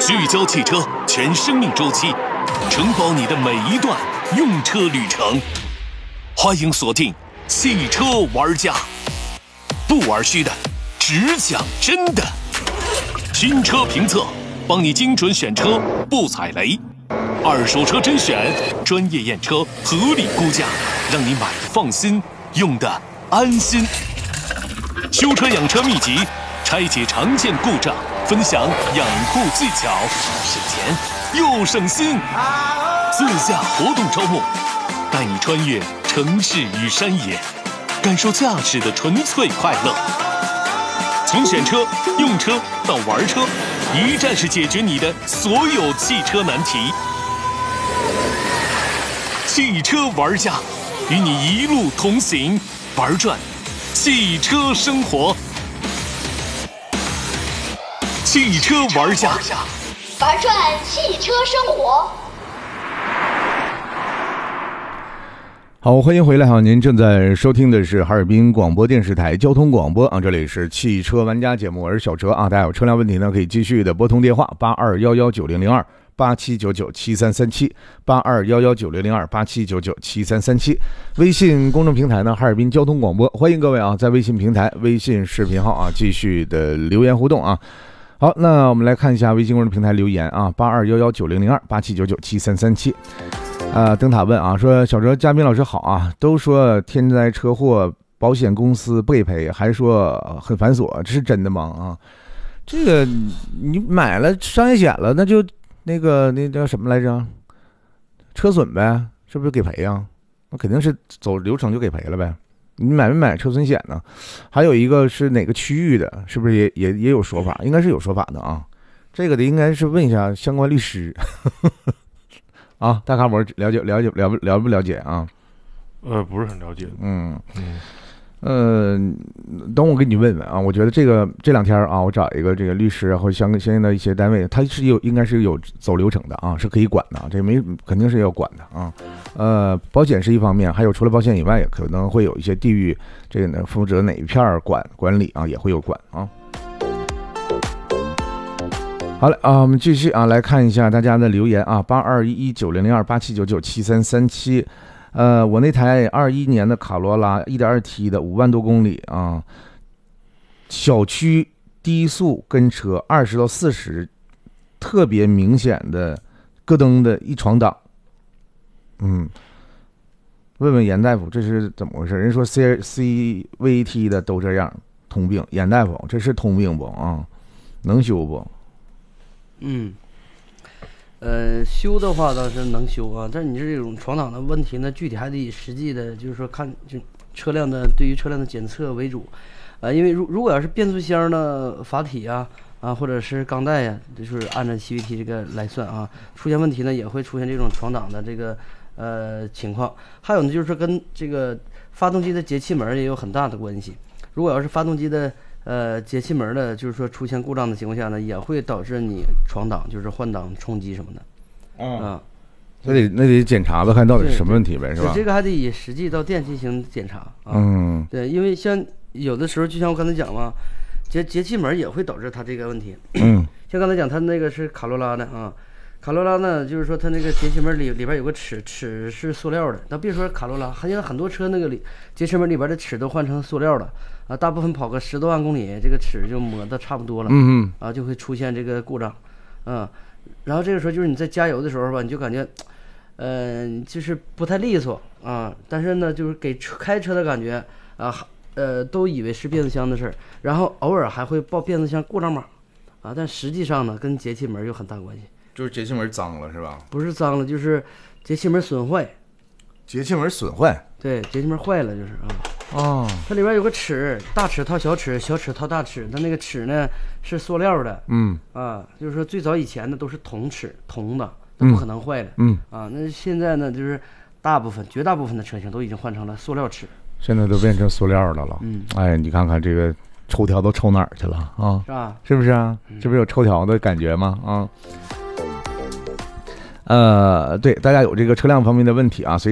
聚焦汽车全生命周期，承包你的每一段用车旅程。欢迎锁定汽车玩家，不玩虚的，只讲真的。新车评测，帮你精准选车，不踩雷；二手车甄选，专业验车，合理估价，让你买的放心，用的安心。修车养车秘籍，拆解常见故障，分享养护技巧，省钱又省心。自驾活动招募，带你穿越城市与山野，感受驾驶的纯粹快乐。从选车、用车到玩车，一站式解决你的所有汽车难题。汽车玩家，与你一路同行，玩转汽车生活。汽车玩家， 玩转汽车生活。 好，欢迎回来哈！您正在收听的是哈尔滨广播电视台交通广播啊，这里是汽车玩家节目，我是小哲啊。大家有车辆问题呢，可以继续的拨通电话82119002879973378211900287997337，微信公众平台呢哈尔滨交通广播，欢迎各位啊，在微信平台、微信视频号啊继续的留言互动啊。好，那我们来看一下微信公众平台留言啊，8211900287997337。灯塔问啊，说小哲嘉宾老师好啊，都说天灾车祸保险公司不给赔，还说很繁琐，这是真的吗？啊，这个你买了商业险了，那就那叫什么来着？车损呗，是不是给赔啊？那肯定是走流程就给赔了呗。你买没买车损险呢？还有一个是哪个区域的，是不是也有说法？应该是有说法的啊。这个的应该是问一下相关律师。啊，大咖模了不了解啊？ 不是很了解。 等我给你问问啊。我觉得这两天啊，我找一个这个律师或者相应的一些单位，他是应该是有走流程的啊，是可以管的，这肯定是要管的啊。保险是一方面，还有除了保险以外，也可能会有一些地域这个呢负责哪一片管理啊，也会有管啊。好了啊，我们继续啊，来看一下大家的留言啊，8211900287997337。我那台21年的卡罗拉 1.2T 的5万多公里啊，小区低速跟车20到40，特别明显的咯噔的一闯档。问问严大夫这是怎么回事？人说 CVT 的都这样，通病。严大夫，这是通病不啊？能修不？ 修的话倒是能修啊，但是你这种闯档的问题呢，具体还得以实际的，就是说看就车辆的对于车辆的检测为主，因为如果要是变速箱的阀体啊或者是钢带呀，就是按照 CVT 这个来算啊，出现问题呢也会出现这种闯档的这个情况。还有呢，就是说跟这个发动机的节气门也有很大的关系。如果要是发动机的节气门的，就是说出现故障的情况下呢，也会导致你闯档，就是换挡、冲击什么的。 那得检查吧，看到底是什么问题呗，是吧？ 这个还得以实际到店进行检查啊。对，因为像有的时候，就像我刚才讲嘛，节气门也会导致它这个问题。像刚才讲，它那个是卡罗拉的啊。卡罗拉呢，就是说它那个节气门里边有个齿是塑料的。那别说卡罗拉，现在很多车那个节气门里边的齿都换成塑料了啊，大部分跑个10多万公里，这个齿就磨得差不多了，就会出现这个故障，然后这个时候就是你在加油的时候吧，你就感觉，就是不太利索啊，但是呢，就是给开车的感觉啊，都以为是变速箱的事儿，然后偶尔还会报变速箱故障码啊，但实际上呢，跟节气门有很大关系。 就是节气门脏了是吧？ 不是脏了，就是节气门损坏。 节气门损坏？ 对，节气门坏了就是它里边有个齿，大齿套小齿，小齿套大齿，它那个齿呢是塑料的。就是说最早以前的都是铜的，那不可能坏了。那现在呢，就是绝大部分的车型都已经换成了塑料齿。 现在都变成塑料的了。哎，你看看这个抽条都抽哪儿去了啊？ 是吧？ 是不是啊？这不是有抽条的感觉吗？对，大家有这个车辆方面的问题啊，随